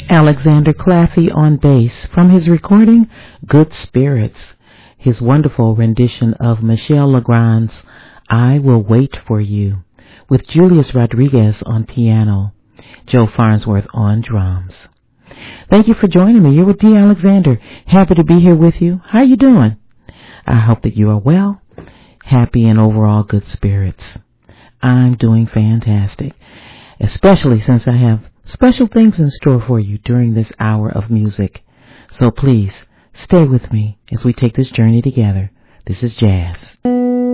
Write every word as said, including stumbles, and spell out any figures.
Alexander Claffey on bass from his recording Good Spirits, his wonderful rendition of Michel Legrand's I Will Wait For You, with Julius Rodriguez on piano, Joe Farnsworth on drums. Thank you for joining me. You're with Dee Alexander. Happy to be here with you. How you doing? I hope that you are well, happy, and overall good spirits. I'm doing fantastic, especially since I have special things in store for you during this hour of music. So please stay with me as we take this journey together. This is Jazz.